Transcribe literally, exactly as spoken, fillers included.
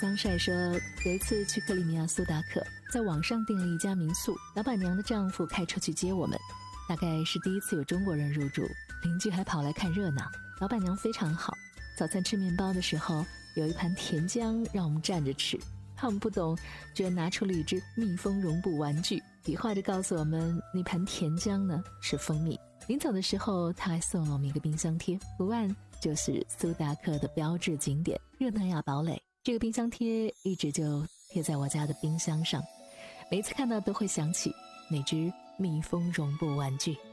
桑晒说，有一次去克里米亚苏达克，在网上订了一家民宿，老板娘的丈夫开车去接我们，大概是第一次有中国人入住，邻居还跑来看热闹。老板娘非常好，早餐吃面包的时候有一盘甜浆让我们站着吃，他们不懂，居然拿出了一只蜜蜂绒布玩具，比划着告诉我们那盘甜浆呢是蜂蜜。临走的时候他还送了我们一个冰箱贴，图案就是苏达克的标志景点热那亚堡垒。这个冰箱贴一直就贴在我家的冰箱上，每次看到都会想起那只蜜蜂绒布玩具。